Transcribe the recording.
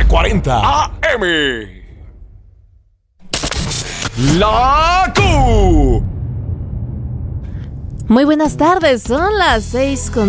1440 AM. La Q. Muy buenas tardes, son las 6:00